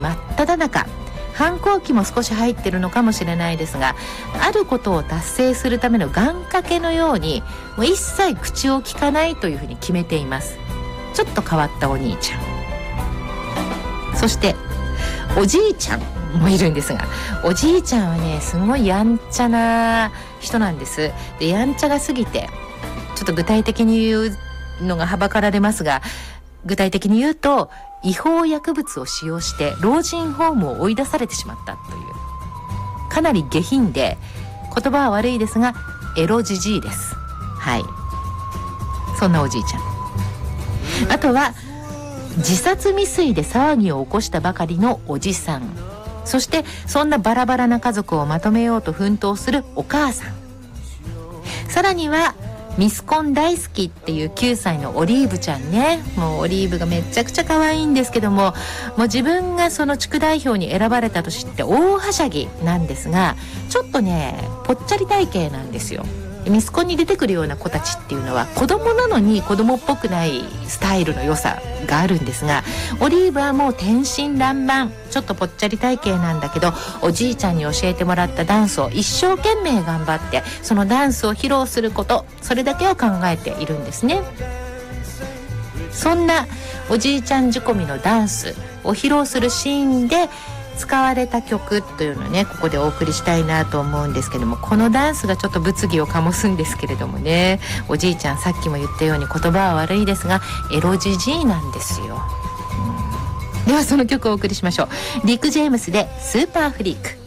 真っ只中、反抗期も少し入ってるのかもしれないですが、あることを達成するための願掛けのように、もう一切口を聞かないというふうに決めています。ちょっと変わったお兄ちゃん。そしておじいちゃんもいるんですが、おじいちゃんはね、すごいやんちゃな人なんです。で、やんちゃが過ぎて、ちょっと具体的に言うのがはばかられますが、具体的に言うと、違法薬物を使用して老人ホームを追い出されてしまったという、かなり下品で、言葉は悪いですがエロじじいです。はい、そんなおじいちゃん。あとは自殺未遂で騒ぎを起こしたばかりのおじさん、そしてそんなバラバラな家族をまとめようと奮闘するお母さん、さらにはミスコン大好きっていう9歳のオリーブちゃんね。もうオリーブがめちゃくちゃ可愛いんですけども、もう自分がその地区代表に選ばれたと知って大はしゃぎなんですが、ちょっとねぽっちゃり体型なんですよ。ミスコンに出てくるような子たちっていうのは子供なのに子供っぽくないスタイルの良さがあるんですが、オリーブはもう天真爛漫、ちょっとぽっちゃり体型なんだけど、おじいちゃんに教えてもらったダンスを一生懸命頑張って、そのダンスを披露すること、それだけを考えているんですね。そんなおじいちゃん仕込みのダンスを披露するシーンで使われた曲というのをね、ここでお送りしたいなと思うんですけども、このダンスがちょっと物議を醸すんですけれどもね、おじいちゃん、さっきも言ったように言葉は悪いですがエロじじいなんですよ。ではその曲をお送りしましょう。リック・ジェームスでスーパーフリーク。